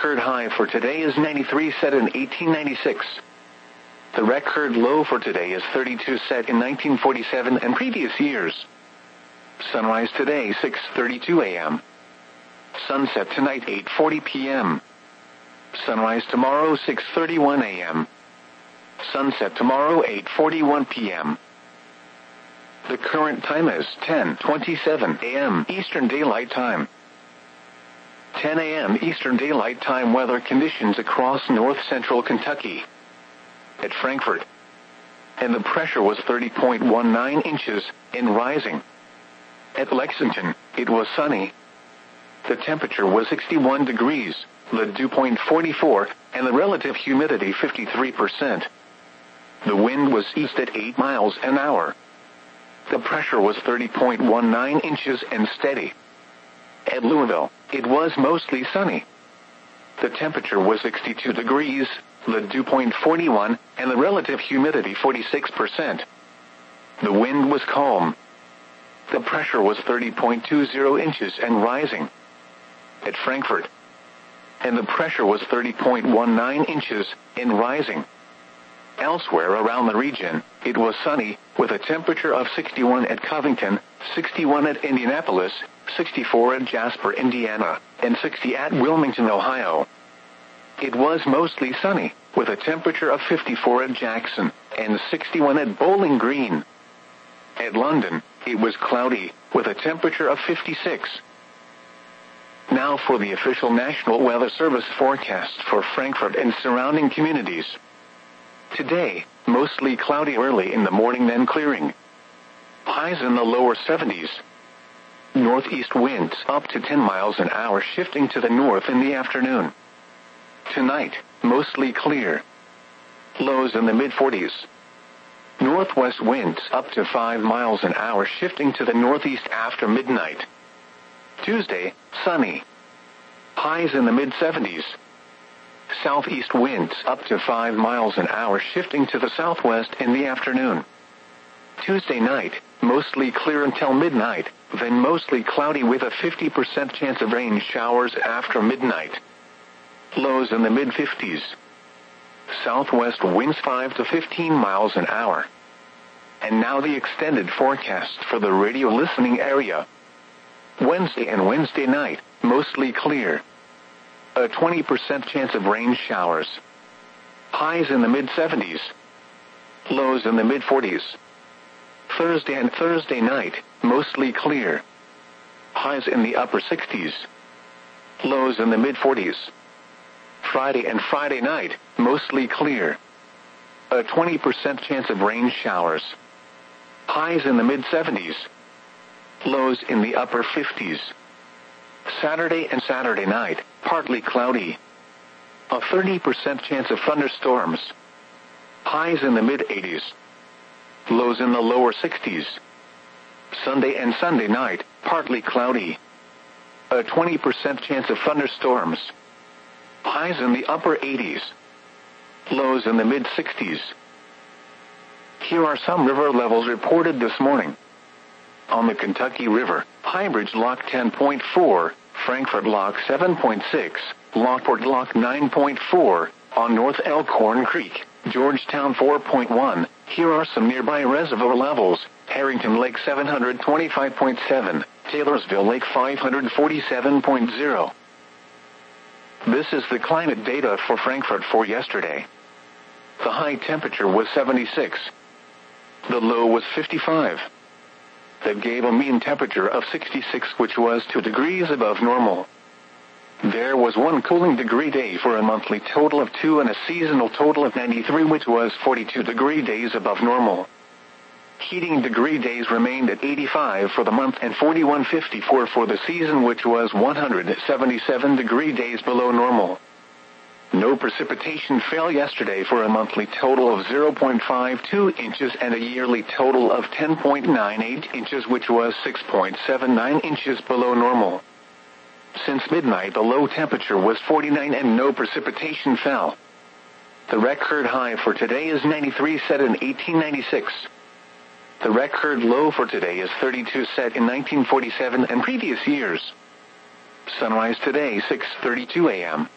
record high for today is 93, set in 1896. The record low for today is 32, set in 1947 and previous years. Sunrise today 6:32 a.m. Sunset tonight 8:40 p.m. Sunrise tomorrow 6:31 a.m. Sunset tomorrow 8:41 p.m. The current time is 10:27 a.m. Eastern Daylight Time. 10 a.m. Eastern Daylight Time weather conditions across north-central Kentucky. At Frankfort. And the pressure was 30.19 inches, and rising. At Lexington, it was sunny. The temperature was 61 degrees, the dew point 44, and the relative humidity 53%. The wind was east at 8 miles an hour. The pressure was 30.19 inches and steady. At Louisville, it was mostly sunny. The temperature was 62 degrees, the dew point 41, and the relative humidity 46%. The wind was calm. The pressure was 30.20 inches and rising. At Frankfort. And the pressure was 30.19 inches and rising. Elsewhere around the region, it was sunny, with a temperature of 61 at Covington, 61 at Indianapolis, 64 at Jasper, Indiana, and 60 at Wilmington, Ohio. It was mostly sunny, with a temperature of 54 at Jackson, and 61 at Bowling Green. At London, it was cloudy, with a temperature of 56. Now for the official National Weather Service forecast for Frankfort and surrounding communities. Today, mostly cloudy early in the morning, then clearing. Highs in the lower 70s. Northeast winds up to 10 miles an hour, shifting to the north in the afternoon. Tonight, mostly clear. Lows in the mid-40s. Northwest winds up to 5 miles an hour, shifting to the northeast after midnight. Tuesday, sunny. Highs in the mid-70s. Southeast winds up to 5 miles an hour, shifting to the southwest in the afternoon. Tuesday night, mostly clear until midnight, then mostly cloudy with a 50% chance of rain showers after midnight. Lows in the mid-50s. Southwest winds 5 to 15 miles an hour. And now the extended forecast for the radio listening area. Wednesday and Wednesday night, mostly clear. A 20% chance of rain showers. Highs in the mid-70s. Lows in the mid-40s. Thursday and Thursday night, mostly clear. Highs in the upper 60s. Lows in the mid-40s. Friday and Friday night, mostly clear. A 20% chance of rain showers. Highs in the mid-70s. Lows in the upper 50s. Saturday and Saturday night, partly cloudy. A 30% chance of thunderstorms. Highs in the mid-80s. Lows in the lower 60s. Sunday and Sunday night, partly cloudy. A 20% chance of thunderstorms. Highs in the upper 80s. Lows in the mid-60s. Here are some river levels reported this morning. On the Kentucky River, Highbridge Lock 10.4, Frankfort Lock 7.6, Lockport Lock 9.4, on North Elkhorn Creek, Georgetown 4.1. Here are some nearby reservoir levels. Harrington Lake 725.7, Taylorsville Lake 547.0. This is the climate data for Frankfort for yesterday. The high temperature was 76. The low was 55. That gave a mean temperature of 66, which was 2 degrees above normal. There was one cooling degree day for a monthly total of 2 and a seasonal total of 93, which was 42 degree days above normal. Heating degree days remained at 85 for the month and 41.54 for the season, which was 177 degree days below normal. No precipitation fell yesterday for a monthly total of 0.52 inches and a yearly total of 10.98 inches, which was 6.79 inches below normal. Since midnight, the low temperature was 49 and no precipitation fell. The record high for today is 93, set in 1896. The record low for today is 32, set in 1947 and previous years. Sunrise today 6:32 a.m.